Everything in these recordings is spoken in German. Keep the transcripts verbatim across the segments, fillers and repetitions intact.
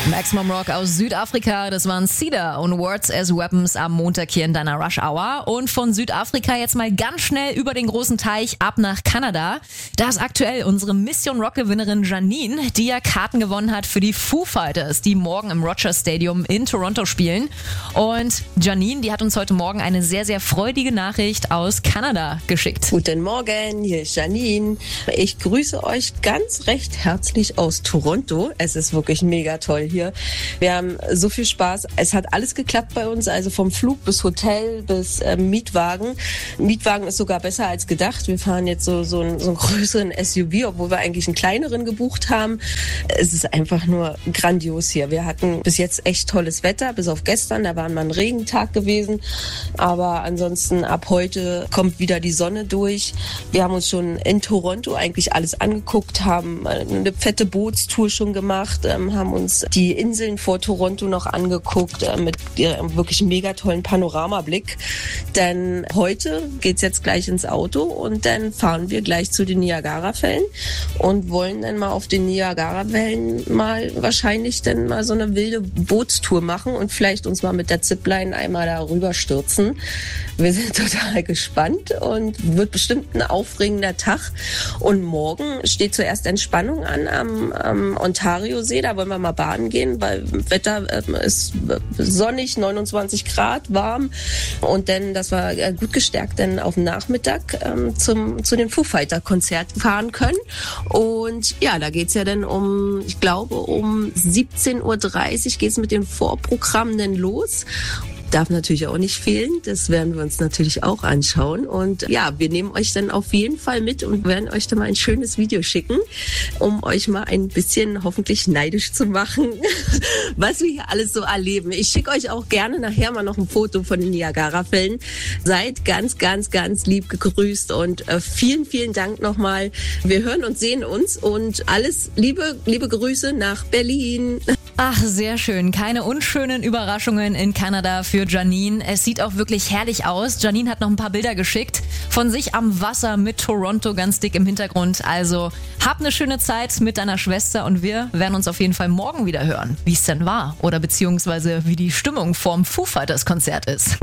Maximum Rock aus Südafrika, das waren Cedar und Words as Weapons am Montag hier in deiner Rush Hour. Und von Südafrika jetzt mal ganz schnell über den großen Teich ab nach Kanada. Da ist aktuell unsere Mission Rock Gewinnerin Janine, die ja Karten gewonnen hat für die Foo Fighters, die morgen im Rogers Stadium in Toronto spielen. Und Janine, die hat uns heute Morgen eine sehr, sehr freudige Nachricht aus Kanada geschickt. Guten Morgen, hier ist Janine. Ich grüße euch ganz recht herzlich aus Toronto. Es ist wirklich mega toll hier. Wir haben so viel Spaß. Es hat alles geklappt bei uns, also vom Flug bis Hotel bis äh, Mietwagen. Mietwagen ist sogar besser als gedacht. Wir fahren jetzt so, so, einen, so einen größeren S U V, obwohl wir eigentlich einen kleineren gebucht haben. Es ist einfach nur grandios hier. Wir hatten bis jetzt echt tolles Wetter, bis auf gestern. Da war mal ein Regentag gewesen. Aber ansonsten ab heute kommt wieder die Sonne durch. Wir haben uns schon in Toronto eigentlich alles angeguckt, haben eine fette Bootstour schon gemacht, ähm, haben uns die Inseln vor Toronto noch angeguckt, äh, mit äh, wirklich mega tollen Panoramablick. Denn heute geht's jetzt gleich ins Auto und dann fahren wir gleich zu den Niagarafällen und wollen dann mal auf den Niagarafällen mal wahrscheinlich dann mal so eine wilde Bootstour machen und vielleicht uns mal mit der Zipline einmal darüber stürzen. Wir sind total gespannt und wird bestimmt ein aufregender Tag. Und morgen steht zuerst Entspannung an am, am Ontario-See. Da wollen wir mal baden gehen, weil Wetter äh, ist sonnig, neunundzwanzig Grad, warm. Und dann, dass wir äh, gut gestärkt dann auf den Nachmittag ähm, zum, zu den Foo Fighter-Konzert fahren können. Und ja, da geht's ja dann um, ich glaube, um siebzehn Uhr dreißig geht's mit dem Vorprogramm dann los. Darf natürlich auch nicht fehlen. Das werden wir uns natürlich auch anschauen. Und ja, wir nehmen euch dann auf jeden Fall mit und werden euch dann mal ein schönes Video schicken, um euch mal ein bisschen hoffentlich neidisch zu machen, was wir hier alles so erleben. Ich schicke euch auch gerne nachher mal noch ein Foto von den Niagarafällen. Seid ganz, ganz, ganz lieb gegrüßt und äh, vielen, vielen Dank nochmal. Wir hören und sehen uns und alles Liebe, liebe Grüße nach Berlin. Ach, sehr schön. Keine unschönen Überraschungen in Kanada für Janine. Es sieht auch wirklich herrlich aus. Janine hat noch ein paar Bilder geschickt von sich am Wasser mit Toronto ganz dick im Hintergrund. Also hab eine schöne Zeit mit deiner Schwester und wir werden uns auf jeden Fall morgen wieder hören, wie es denn war oder beziehungsweise wie die Stimmung vorm Foo Fighters Konzert ist.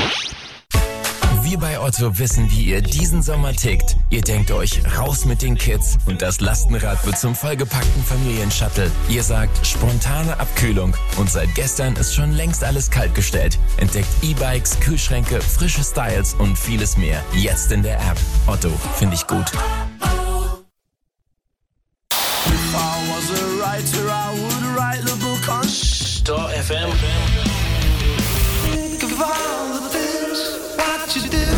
Wir bei Otto wissen, wie ihr diesen Sommer tickt. Ihr denkt euch, raus mit den Kids und das Lastenrad wird zum vollgepackten Familienshuttle. Ihr sagt, spontane Abkühlung und seit gestern ist schon längst alles kaltgestellt. Entdeckt E-Bikes, Kühlschränke, frische Styles und vieles mehr. Jetzt in der App. Otto, finde ich gut. Star F M. Think of all the things what you do.